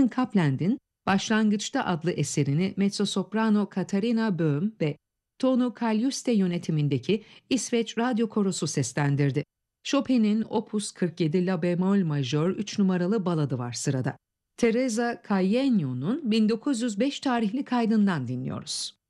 Stephen Kapland'in Başlangıçta adlı eserini mezzosoprano Katarina Böhm ve Tonu Kalyuste yönetimindeki İsveç Radyo Korosu seslendirdi. Chopin'in Opus 47 La bemol majör 3 numaralı baladı var sırada. Teresa Caieno'nun 1905 tarihli kaydından dinliyoruz.